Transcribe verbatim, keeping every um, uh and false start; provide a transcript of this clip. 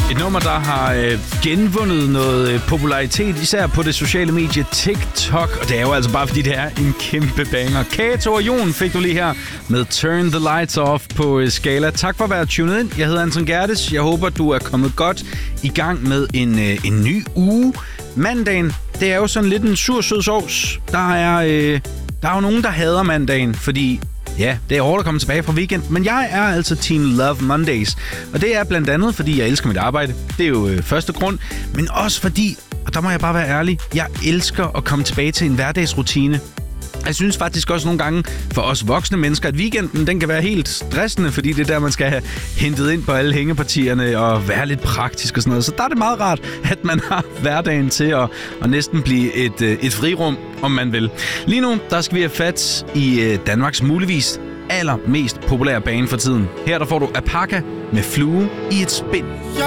Et nummer, der har øh, genvundet noget øh, popularitet, især på det sociale medie TikTok. Og det er jo altså bare, fordi det er en kæmpe banger. Kato og Jon fik du lige her med Turn the Lights Off på øh, Skala. Tak for at være tunet ind. Jeg hedder Anton Gerdes. Jeg håber, du er kommet godt i gang med en, øh, en ny uge. Mandagen, det er jo sådan lidt en sur sød sovs. Der er, øh, der er jo nogen, der hader mandagen, fordi... Ja, det er hårdt at komme tilbage fra weekend, men jeg er altså Team Love Mondays. Og det er blandt andet, fordi jeg elsker mit arbejde. Det er jo øh, første grund. Men også fordi, og der må jeg bare være ærlig, jeg elsker at komme tilbage til en hverdagsrutine. Jeg synes faktisk også nogle gange for os voksne mennesker, at weekenden den kan være helt stressende, fordi det er der, man skal have hentet ind på alle hængepartierne og være lidt praktisk og sådan noget. Så der er det meget rart, at man har hverdagen til at, at næsten blive et, et frirum, om man vil. Lige nu, der skal vi have fat i Danmarks muligvis allermest populære bane for tiden. Her der får du Apaka med Flue i et spind.